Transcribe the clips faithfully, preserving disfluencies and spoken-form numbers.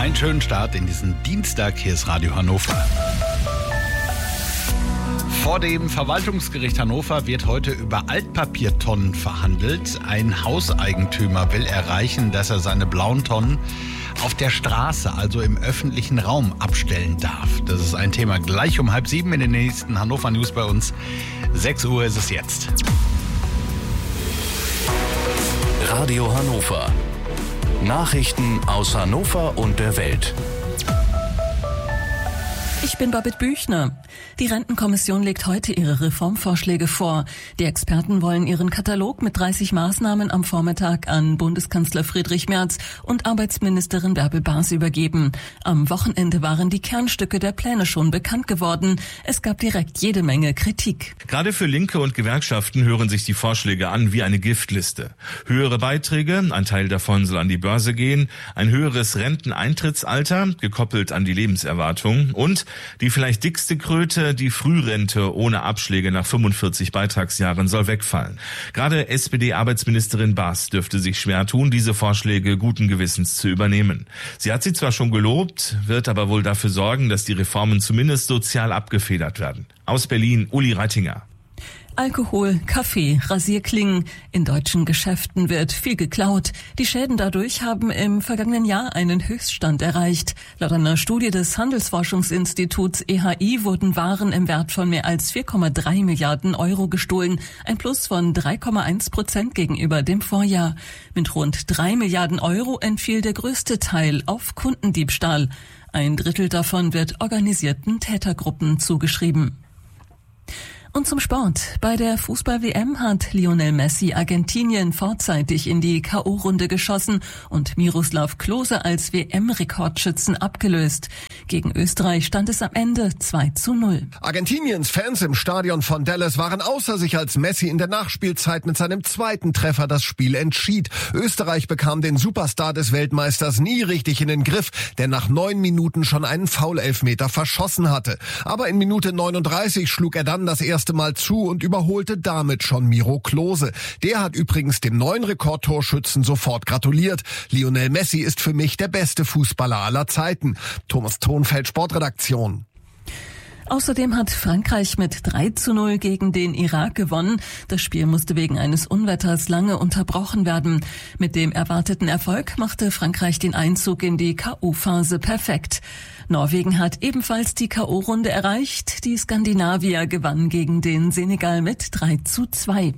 Einen schönen Start in diesen Dienstag. Hier ist Radio Hannover. Vor dem Verwaltungsgericht Hannover wird heute über Altpapiertonnen verhandelt. Ein Hauseigentümer will erreichen, dass er seine blauen Tonnen auf der Straße, also im öffentlichen Raum, abstellen darf. Das ist ein Thema gleich um halb sieben in den nächsten Hannover News bei uns. sechs Uhr ist es jetzt. Radio Hannover. Nachrichten aus Hannover und der Welt. Ich bin Babette Büchner. Die Rentenkommission legt heute ihre Reformvorschläge vor. Die Experten wollen ihren Katalog mit dreißig Maßnahmen am Vormittag an Bundeskanzler Friedrich Merz und Arbeitsministerin Bärbel Baas übergeben. Am Wochenende waren die Kernstücke der Pläne schon bekannt geworden. Es gab direkt jede Menge Kritik. Gerade für Linke und Gewerkschaften hören sich die Vorschläge an wie eine Giftliste. Höhere Beiträge, ein Teil davon soll an die Börse gehen, ein höheres Renteneintrittsalter, gekoppelt an die Lebenserwartung und die vielleicht dickste Kröte, die Frührente ohne Abschläge nach fünfundvierzig Beitragsjahren soll wegfallen. Gerade S P D-Arbeitsministerin Baas dürfte sich schwer tun, diese Vorschläge guten Gewissens zu übernehmen. Sie hat sie zwar schon gelobt, wird aber wohl dafür sorgen, dass die Reformen zumindest sozial abgefedert werden. Aus Berlin, Uli Reitinger. Alkohol, Kaffee, Rasierklingen. In deutschen Geschäften wird viel geklaut. Die Schäden dadurch haben im vergangenen Jahr einen Höchststand erreicht. Laut einer Studie des Handelsforschungsinstituts E H I wurden Waren im Wert von mehr als vier Komma drei Milliarden Euro gestohlen. Ein Plus von drei Komma eins Prozent gegenüber dem Vorjahr. Mit rund drei Milliarden Euro entfiel der größte Teil auf Kundendiebstahl. Ein Drittel davon wird organisierten Tätergruppen zugeschrieben. Und zum Sport. Bei der Fußball-W M hat Lionel Messi Argentinien vorzeitig in die K O-Runde geschossen und Miroslav Klose als W M-Rekordschützen abgelöst. Gegen Österreich stand es am Ende zwei zu null. Argentiniens Fans im Stadion von Dallas waren außer sich, als Messi in der Nachspielzeit mit seinem zweiten Treffer das Spiel entschied. Österreich bekam den Superstar des Weltmeisters nie richtig in den Griff, der nach neun Minuten schon einen Foul-Elfmeter verschossen hatte. Aber in Minute neununddreißig schlug er dann das erste Mal zu und überholte damit schon Miro Klose. Der hat übrigens dem neuen Rekordtorschützen sofort gratuliert. Lionel Messi ist für mich der beste Fußballer aller Zeiten. Thomas Thonfeld, Sportredaktion. Außerdem hat Frankreich mit drei zu null gegen den Irak gewonnen. Das Spiel musste wegen eines Unwetters lange unterbrochen werden. Mit dem erwarteten Erfolg machte Frankreich den Einzug in die K O-Phase perfekt. Norwegen hat ebenfalls die K O-Runde erreicht. Die Skandinavier gewannen gegen den Senegal mit drei zu zwei.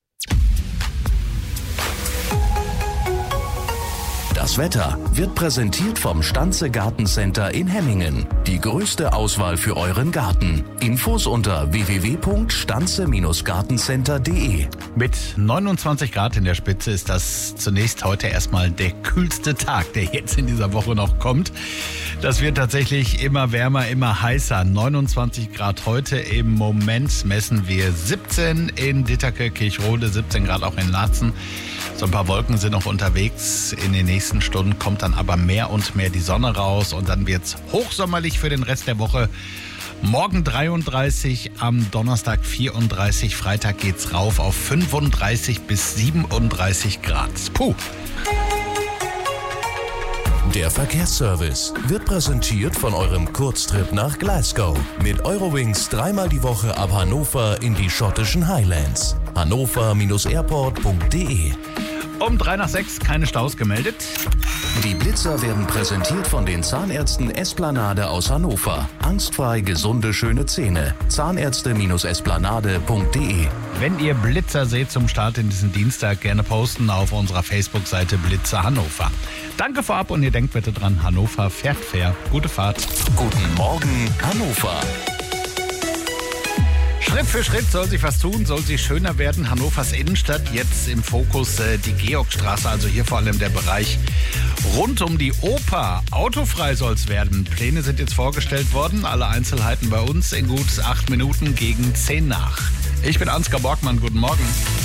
Das Wetter wird präsentiert vom Stanze Gartencenter in Hemmingen. Die größte Auswahl für euren Garten. Infos unter w w w punkt stanze gartencenter punkt d e. Mit neunundzwanzig Grad in der Spitze ist das zunächst heute erstmal der kühlste Tag, der jetzt in dieser Woche noch kommt. Das wird tatsächlich immer wärmer, immer heißer. neunundzwanzig Grad heute. Im Moment messen wir siebzehn in Ditterke-Kirchrode, siebzehn Grad auch in Laatzen. So ein paar Wolken sind noch unterwegs. In den nächsten Stunden kommt dann aber mehr und mehr die Sonne raus und dann wird's hochsommerlich für den Rest der Woche. Morgen dreiunddreißig, am Donnerstag vierunddreißig, Freitag geht's rauf auf fünfunddreißig bis siebenunddreißig Grad. Puh. Der Verkehrsservice wird präsentiert von eurem Kurztrip nach Glasgow. Mit Eurowings dreimal die Woche ab Hannover in die schottischen Highlands. hannover airport punkt d e. Um drei nach sechs, keine Staus gemeldet. Die Blitzer werden präsentiert von den Zahnärzten Esplanade aus Hannover. Angstfrei gesunde, schöne Zähne. Zahnärzte esplanade punkt d e. Wenn ihr Blitzer seht zum Start in diesen Dienstag, gerne posten auf unserer Facebook-Seite Blitzer Hannover. Danke vorab und ihr denkt bitte dran, Hannover fährt fair. Gute Fahrt. Guten Morgen, Hannover. Schritt für Schritt soll sich was tun, soll sie schöner werden. Hannovers Innenstadt, jetzt im Fokus äh, die Georgstraße, also hier vor allem der Bereich rund um die Oper. Autofrei soll es werden. Pläne sind jetzt vorgestellt worden. Alle Einzelheiten bei uns in gut acht Minuten gegen zehn nach. Ich bin Ansgar Borgmann, guten Morgen.